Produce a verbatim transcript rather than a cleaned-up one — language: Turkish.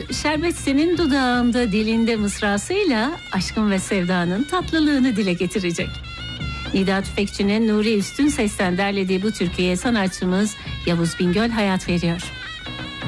Şerbet senin dudağında dilinde mısrasıyla aşkın ve sevdanın tatlılığını dile getirecek. Nida Tüfekçi'nin Nuri Üstün Ses'ten derlediği bu türküye sanatçımız Yavuz Bingöl hayat veriyor.